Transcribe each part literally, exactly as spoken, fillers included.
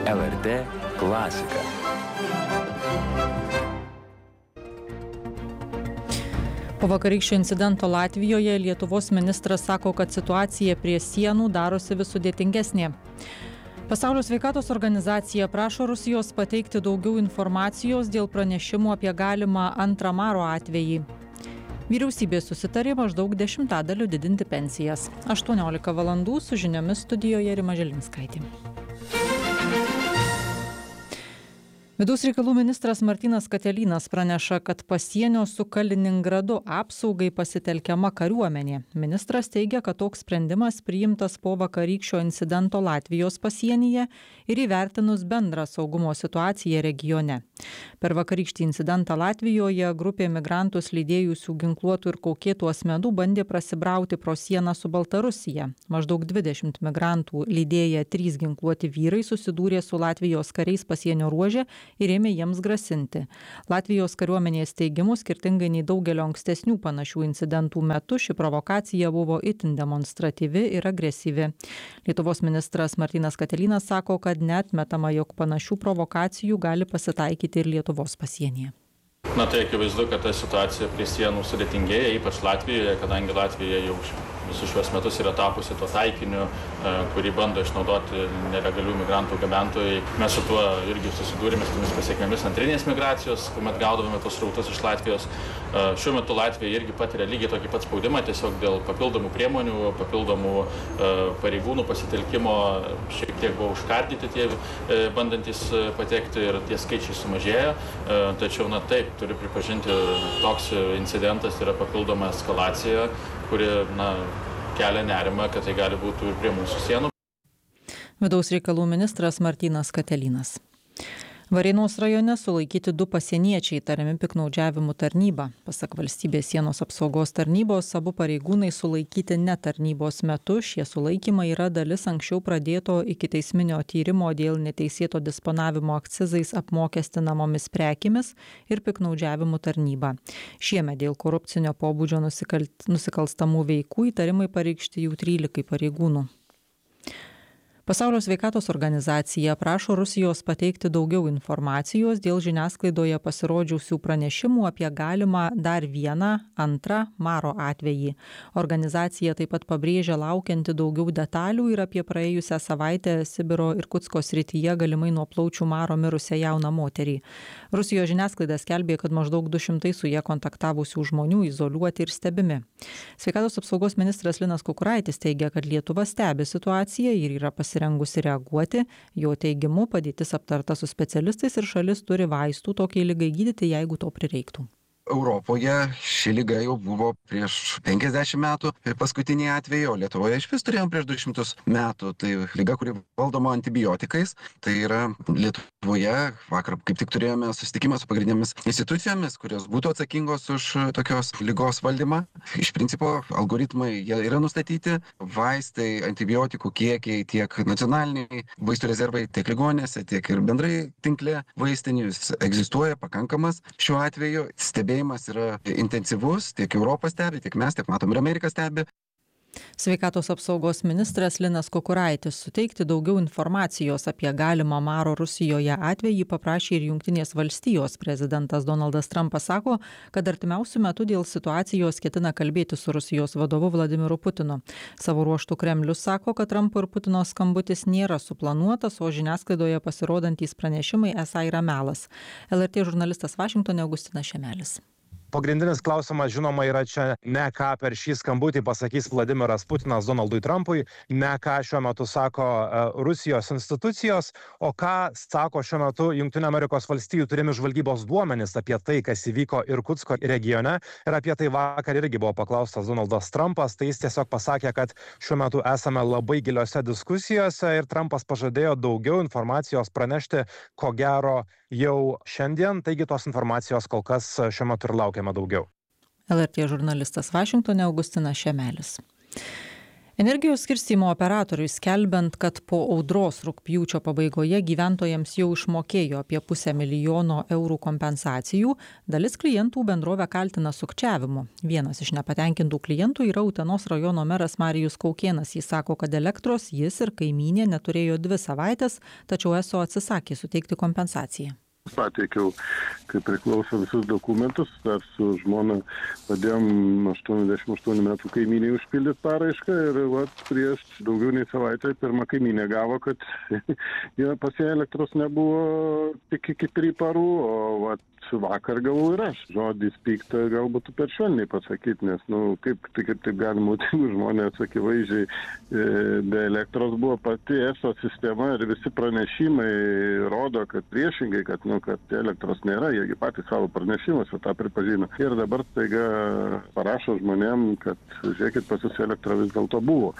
L R T klasika. Po vakarykščio incidento Latvijoje Lietuvos ministras sako, kad situacija prie sienų darosi vis sudėtingesnė. Pasaulio sveikatos organizacija prašo Rusijos pateikti daugiau informacijos dėl pranešimų apie galimą antrą maro atvejį. Vyriausybė susitarė maždaug dešimtadaliu didinti pensijas. aštuoniolika valandų su žiniomis studijoje Rima Žilinskaitė. Vidaus reikalų ministras Martynas Katelynas praneša, kad pasienio su Kaliningradu apsaugai pasitelkiama kariuomenė. Ministras teigia, kad toks sprendimas priimtas po vakarykščio incidento Latvijos pasienyje ir įvertinus bendrą saugumo situaciją regione. Per vakarykštį incidentą Latvijoje grupė migrantus lydėjusių ginkluotų ir kaukėtų asmenų bandė prasibrauti pro sieną su Baltarusija. Maždaug dvidešimt migrantų lydėję trys ginkluoti vyrai susidūrė su Latvijos kariais pasienio ruože ir ėmė jiems grasinti. Latvijos kariuomenės teigimu, skirtingai nei daugelio ankstesnių panašių incidentų metu, ši provokacija buvo itin demonstratyvi ir agresyvi. Lietuvos ministras Martynas Katelynas sako, kad neatmetama, jog panašių provokacijų gali pasitaikyti ir Lietuvos pasienyje. Na tai akivaizdu, kad ta situacija prie sienų sudėtingėja, ypač Latvijoje, kadangi Latvija jau visus šiuos metus yra tapusi to taikiniu, kurį bando išnaudoti nelegalių migrantų gabentojai. Mes su tuo irgi susidūrėme su tomis pasiekmėmis antrinės migracijos, kuomet gaudavome tos srautus iš Latvijos. Šiuo metu Latvija irgi patiria lygiai tokį pat spaudimą, tiesiog dėl papildomų priemonių, papildomų pareigūnų pasitelkimo šiek tiek buvo užkardyti tie bandantis patekti ir tie skaičiai sumažėjo. Tačiau, na taip, turiu pripažinti, toks incidentas yra papildoma eskalacija, kuri, na, kelia nerimą, kad tai gali būti ir prie mūsų sienų. Vidaus reikalų ministras Martynas Katelynas. Varėnos rajone sulaikyti du pasieniečiai įtariami piktnaudžiavimu tarnyba. Pasak valstybės sienos apsaugos tarnybos, abu pareigūnai sulaikyti ne tarnybos metu. Šie sulaikymai yra dalis anksčiau pradėto ikiteisminio tyrimo dėl neteisėto disponavimo akcizais apmokestinamomis prekėmis ir piktnaudžiavimu tarnyba. Šiemet dėl korupcinio pobūdžio nusikalt, nusikalstamų veikų įtarimai pareikšti jau trylikai pareigūnų. Pasaulio sveikatos organizacija prašo Rusijos pateikti daugiau informacijos dėl žiniasklaidoje pasirodžiusių pranešimų apie galimą dar vieną antrą maro atvejį. Organizacija taip pat pabrėžia laukianti daugiau detalių ir apie praėjusią savaitę Sibiro ir Kutsko srityje galimai nuo plaučių maro mirusią jauną moterį. Rusijos žiniasklaida skelbė, kad maždaug du šimtai su jie kontaktavusių žmonių izoliuoti ir stebimi. Sveikatos apsaugos ministras Linas Kukuraitis teigia, kad Lietuva stebi situaciją ir yra pasirengusi rengusi reaguoti. Jo teigimu, padėtis aptarta su specialistais ir šalis turi vaistų tokiai ligai gydyti, jeigu to prireiktų. Europoje ši liga jau buvo prieš penkiasdešimt metų paskutiniai atvejai, o Lietuvoje iš vis turėjom prieš du šimtus metų. Tai liga, kuri valdoma antibiotikais. Tai yra Lietuvoje, vakar kaip tik turėjome susitikimą su pagrindinėmis institucijomis, kurios būtų atsakingos už tokios ligos valdymą. Iš principo, algoritmai jie yra nustatyti, vaistai, antibiotikų kiekiai tiek nacionaliniai vaistų rezervai, tiek ligoninėse, tiek ir bendrai tinkle vaistinių egzistuoja pakankamas. Šiuo atveju stebėjimo yra intensyvus, tiek Europą stebi, tiek mes, tiek matom ir Ameriką stebi. Sveikatos apsaugos ministras Linas Kukuraitis suteikti daugiau informacijos apie galimą maro Rusijoje atvejį paprašė ir Jungtinės valstijos. Prezidentas Donaldas Trumpas sako, kad artimiausiu metu dėl situacijos ketina kalbėti su Rusijos vadovu Vladimiru Putinu. Savo ruožtu Kremlius sako, kad Trumpo ir Putino skambutis nėra suplanuotas, o žiniasklaidoje pasirodantys pranešimai esą yra melas. L R T žurnalistas Vašingtone Augustinas Šemelis. Pagrindinis klausimas, žinoma, yra čia ne ką per šį skambutį pasakys Vladimiras Putinas Donaldui Trumpui, ne ką šiuo metu sako Rusijos institucijos, o ką sako šiuo metu Jungtinių Amerikos valstijų turimi žvalgybos duomenys apie tai, kas įvyko Irkutsko regione. Ir apie tai vakar irgi buvo paklaustas Donaldas Trumpas. Tai jis tiesiog pasakė, kad šiuo metu esame labai giliose diskusijose ir Trumpas pažadėjo daugiau informacijos pranešti, ko gero jau šiandien. Taigi tos informacijos kol kas šiuo metu ir laukia daugiau. L R T žurnalistas Vašingtone Augustinas Šemelis. Energijos skirstymo operatoriui skelbiant, kad po audros rugpjūčio pabaigoje gyventojams jau išmokėjo apie pusę milijono eurų kompensacijų, dalis klientų bendrovę kaltina sukčiavimu. Vienas iš nepatenkintų klientų yra Utenos rajono meras Marijus Kaukėnas. Jis sako, kad elektros jis ir kaimynė neturėjo dvi savaitės, tačiau eso atsisakė suteikti kompensaciją. Pateikiau, kaip priklauso visus dokumentus, dar su žmona padėjom aštuoniasdešimt aštuonių metų kaimynei užpildyti paraišką ir vat, prieš daugiau nei savaitę pirmą kaimynę gavo, kad pas ją elektros nebuvo tik iki trijų parų, o vat, vakar gavau ir aš. Žodis pyktą galbūt per švelniai pasakyti, nes nu, kaip, tai, kaip taip galima būti, žmonės akivaizdžiai be elektros buvo pati eso sistema ir visi pranešimai rodo, kad priešingai, kad, nu, kad elektros nėra, jiegi patys savo pranešimuose tą pripažino. Ir dabar staiga parašo žmonėm, kad žiūrėkit, pas jūs elektra vis dėlto buvo.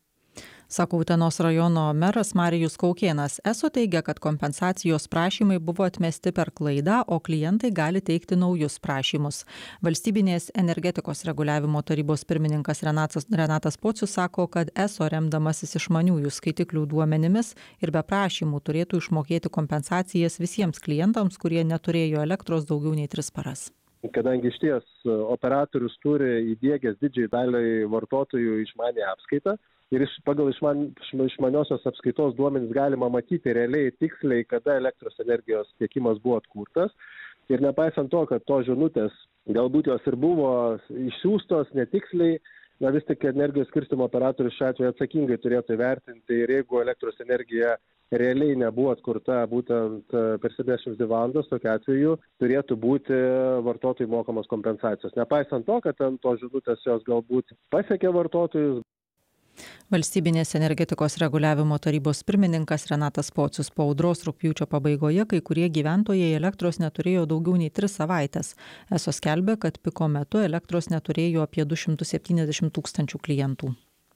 Sako Utenos rajono meras Marijus Kaukėnas. Eso teigia, kad kompensacijos prašymai buvo atmesti per klaidą, o klientai gali teikti naujus prašymus. Valstybinės energetikos reguliavimo tarybos pirmininkas Renatas, Renatas Pocius sako, kad eso remdamasis išmaniųjų skaitiklių duomenimis ir be prašymų turėtų išmokėti kompensacijas visiems klientams, kurie neturėjo elektros daugiau nei tris paras. Kadangi išties operatorius turi įdiegęs didžiai daliai vartotojų išmanę apskaitą, ir iš, pagal išman, išmaniosios apskaitos duomenys galima matyti realiai tiksliai, kada elektros energijos tiekimas buvo atkurtas. Ir nepaisant to, kad to žinutės galbūt jos ir buvo išsiųstos netiksliai, na vis tik energijos skirstymo operatorius šiuo atveju atsakingai turėtų įvertinti, ir jeigu elektros energija realiai nebuvo atkurta būtent per septyniasdešimt dvi valandas, tokiu atveju turėtų būti vartotojų mokamos kompensacijos. Nepaisant to, kad ant to žinutės jos galbūt pasiekė vartotojus. Valstybinės energetikos reguliavimo tarybos pirmininkas Renatas Pocius. Po audros rugpjūčio pabaigoje kai kurie gyventojai elektros neturėjo daugiau nei tris savaitės. Eso skelbia, kad piko metu elektros neturėjo apie du šimtus septyniasdešimt tūkstančių klientų.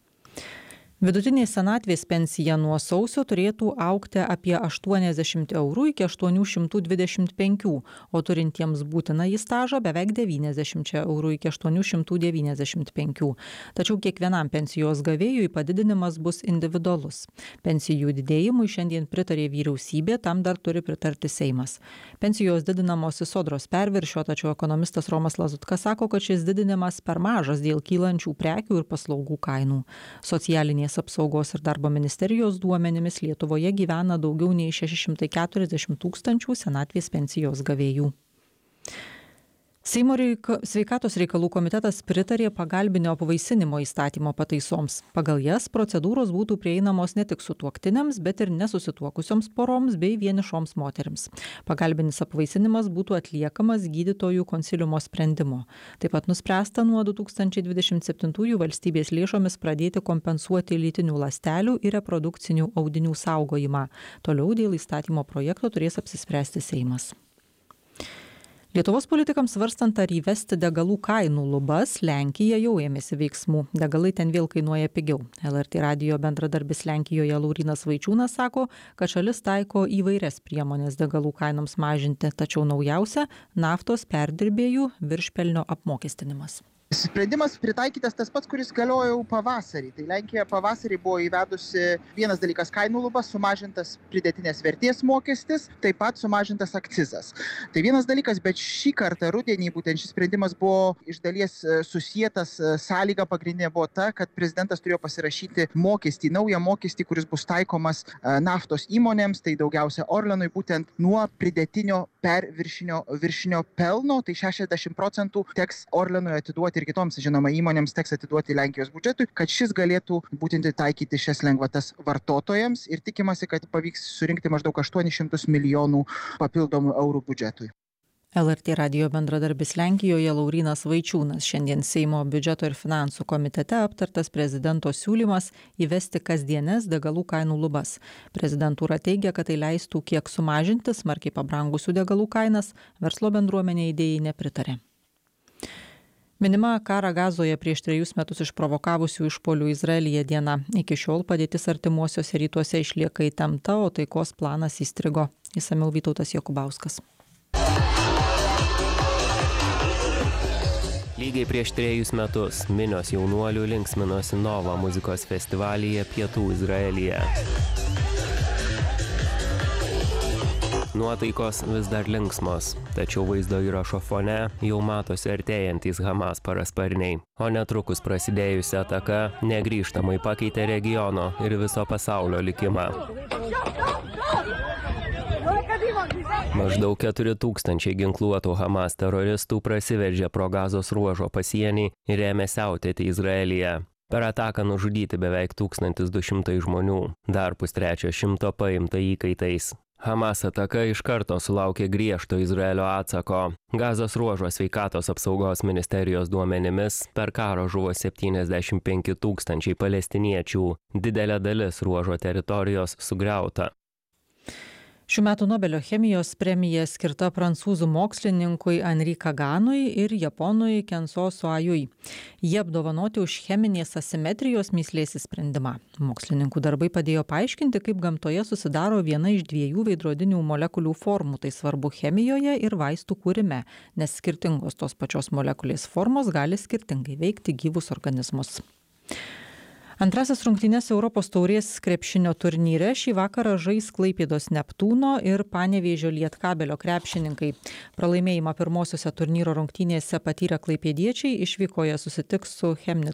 Vidutinė senatvės pensija nuo sausio turėtų augti apie aštuoniasdešimt eurų iki aštuonių šimtų dvidešimt penkių, o turintiems būtinąjį stažą beveik devyniasdešimt eurų iki aštuonių šimtų devyniasdešimt penkių. Tačiau kiekvienam pensijos gavėjui padidinimas bus individualus. Pensijų didėjimui šiandien pritarė vyriausybė, tam dar turi pritarti Seimas. Pensijos didinamos į sodros perviršio, tačiau ekonomistas Romas Lazutka sako, kad šis didinimas per mažas dėl kylančių prekių ir paslaugų kainų. Socialinės apsaugos ir darbo ministerijos duomenimis Lietuvoje gyvena daugiau nei šeši šimtai keturiasdešimt tūkstančių senatvės pensijos gavėjų. Seimo reika, sveikatos reikalų komitetas pritarė pagalbinio apvaisinimo įstatymo pataisoms. Pagal jas procedūros būtų prieinamos ne tik sutuoktiniams, bet ir nesusituokusioms poroms bei vienišoms moterims. Pagalbinis apvaisinimas būtų atliekamas gydytojų konsiliumo sprendimo. Taip pat nuspręsta nuo du tūkstančiai dvidešimt septintųjų valstybės lėšomis pradėti kompensuoti lytinių ląstelių ir reprodukcinių audinių saugojimą. Toliau dėl įstatymo projekto turės apsispręsti Seimas. Lietuvos politikams svarstant, ar įvesti degalų kainų lubas, Lenkija jau ėmėsi veiksmų. Degalai ten vėl kainuoja pigiau. L R T radijo bendradarbis Lenkijoje Laurynas Vaičiūnas sako, kad šalis taiko įvairias priemonės degalų kainoms mažinti, tačiau naujausia – naftos perdirbėjų viršpelnio apmokestinimas. Sprendimas pritaikytas tas pats, kuris galiojo jau pavasarį. Tai Lenkija pavasarį buvo įvedusi vienas dalykas kainų lubas, sumažintas pridėtinės vertės mokestis, taip pat sumažintas akcizas. Tai vienas dalykas, bet šį kartą rudenį būtent šis sprendimas buvo iš dalies susietas, sąlyga pagrindinė buvo ta, kad prezidentas turėjo pasirašyti mokestį, naują mokestį, kuris bus taikomas naftos įmonėms, tai daugiausia Orlenui, būtent nuo pridėtinio perviršinio viršinio pelno, tai šešiasdešimt procentų teks Orlenui atiduoti ir kitoms, žinoma, įmonėms teks atiduoti Lenkijos biudžetui, kad šis galėtų būtent taikyti šias lengvatas vartotojams ir tikimasi, kad pavyks surinkti maždaug aštuonis šimtus milijonų papildomų eurų biudžetui. L R T radijo bendradarbis Lenkijoje Laurynas Vaičiūnas. Šiandien Seimo biudžeto ir finansų komitete aptartas prezidento siūlymas įvesti kasdienes degalų kainų lubas. Prezidentūra teigia, kad tai leistų kiek sumažinti smarkiai pabrangusių degalų kainas, verslo bendruomenė idėjai nepritarė. Minima karą Gazoje prieš trejus metus išprovokavusių išpuolių Izraelyje diena. Iki šiol padėtis artimuosiuose rytuose išlieka įtempta, o taikos planas įstrigo. Išsamiau Vytautas Jokubauskas. Lygiai prieš trejus metus minios jaunuolių linksminosi Nova muzikos festivalyje Pietų Izraelyje. Nuotaikos vis dar linksmos, tačiau vaizdo įrašo fone jau matosi artėjantys Hamas parasparniai. O netrukus prasidėjusi ataka negrįžtamai pakeitė regiono ir viso pasaulio likimą. Maždaug keturi tūkstančiai ginkluotų Hamas teroristų prasiveržė pro Gazos ruožo pasienį ir ėmė siautėti Izraelyje. Per ataką nužudyti beveik tūkstantis du šimtai žmonių, dar pustrečio šimto paimta įkaitais. Hamas ataka iš karto sulaukė griežto Izraelio atsako. Gazos ruožo sveikatos apsaugos ministerijos duomenimis per karą žuvo septyniasdešimt penki tūkstančiai palestiniečių, didelė dalis ruožo teritorijos sugriauta. Šių metų Nobelio chemijos premija skirta prancūzų mokslininkui Henri Kaganui ir japonui Kenzo Soajui. Jie apdovanoti už cheminės asimetrijos mįslės išsprendimą. Mokslininkų darbai padėjo paaiškinti, kaip gamtoje susidaro viena iš dviejų veidrodinių molekulių formų. Tai svarbu chemijoje ir vaistų kūrime, nes skirtingos tos pačios molekulės formos gali skirtingai veikti gyvus organizmus. Antrasis rungtynes Europos taurės krepšinio turnyre šį vakarą žais Klaipėdos Neptūno ir Panevėžio Lietkabelio krepšininkai. Pralaimėjimą pirmosiose turnyro rungtynėse patyrę klaipėdiečiai išvykoje susitiks su Chemnit